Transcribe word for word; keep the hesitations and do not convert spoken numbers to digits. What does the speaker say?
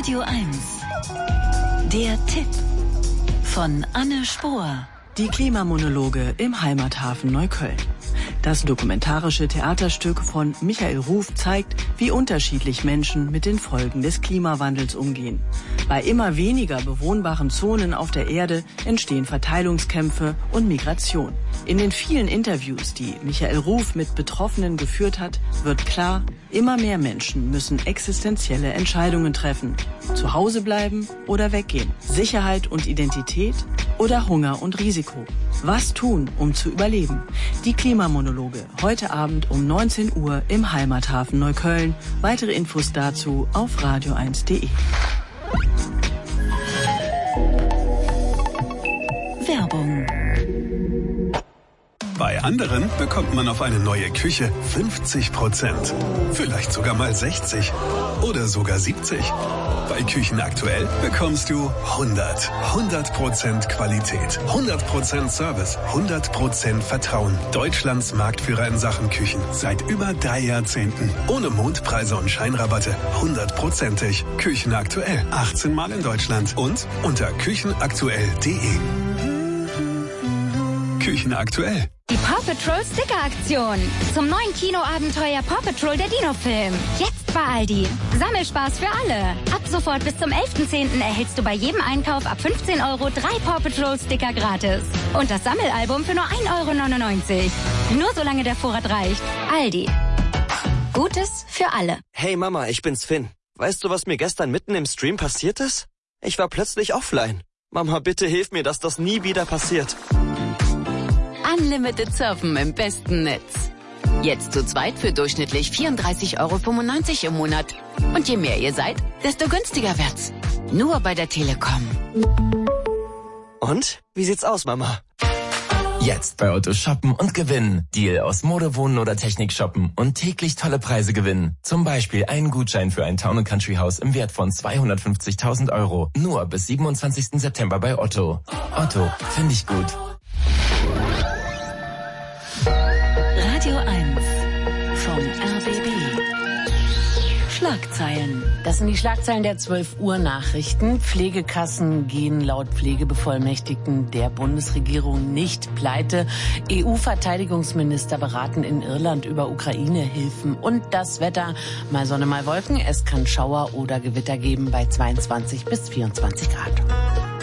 Radio eins. Der Tipp von Anne Spohr. Die Klimamonologe im Heimathafen Neukölln. Das dokumentarische Theaterstück von Michael Ruf zeigt, wie unterschiedlich Menschen mit den Folgen des Klimawandels umgehen. Bei immer weniger bewohnbaren Zonen auf der Erde entstehen Verteilungskämpfe und Migration. In den vielen Interviews, die Michael Ruf mit Betroffenen geführt hat, wird klar, immer mehr Menschen müssen existenzielle Entscheidungen treffen. Zu Hause bleiben oder weggehen. Sicherheit und Identität oder Hunger und Risiko. Was tun, um zu überleben? Die Klimamonologe heute Abend um neunzehn Uhr im Heimathafen Neukölln. Weitere Infos dazu auf radio eins punkt de. Werbung. Bei anderen bekommt man auf eine neue Küche fünfzig Prozent. Vielleicht sogar mal sechzig oder sogar siebzig. Bei Küchen aktuell bekommst du hundert. hundert Prozent Qualität, hundert Prozent Service, hundert Prozent Vertrauen. Deutschlands Marktführer in Sachen Küchen seit über drei Jahrzehnten. Ohne Mondpreise und Scheinrabatte. hundertprozentig. Küchen aktuell. achtzehn Mal in Deutschland und unter küchenaktuell punkt de. Küchen aktuell. Die Paw Patrol Sticker-Aktion. Zum neuen Kinoabenteuer Paw Patrol der Dino-Film. Jetzt bei Aldi. Sammelspaß für alle. Ab sofort bis zum elften zehnten erhältst du bei jedem Einkauf ab fünfzehn Euro drei Paw Patrol Sticker gratis. Und das Sammelalbum für nur ein Euro neunundneunzig. Nur solange der Vorrat reicht. Aldi. Gutes für alle. Hey Mama, ich bin's Finn. Weißt du, was mir gestern mitten im Stream passiert ist? Ich war plötzlich offline. Mama, bitte hilf mir, dass das nie wieder passiert. Unlimited Surfen im besten Netz. Jetzt zu zweit für durchschnittlich vierunddreißig Euro fünfundneunzig im Monat. Und je mehr ihr seid, desto günstiger wird's. Nur bei der Telekom. Und? Wie sieht's aus, Mama? Jetzt bei Otto shoppen und gewinnen. Deal aus Mode, Wohnen oder Technik shoppen und täglich tolle Preise gewinnen. Zum Beispiel einen Gutschein für ein Town and Country Haus im Wert von zweihundertfünfzigtausend Euro. Nur bis siebenundzwanzigsten September bei Otto. Otto, finde ich gut. Radio eins vom R B B. Schlagzeilen. Das sind die Schlagzeilen der zwölf Uhr Nachrichten. Pflegekassen gehen laut Pflegebevollmächtigten der Bundesregierung nicht pleite. E U-Verteidigungsminister beraten in Irland über Ukraine-Hilfen. Und das Wetter, mal Sonne, mal Wolken. Es kann Schauer oder Gewitter geben bei zweiundzwanzig bis vierundzwanzig Grad.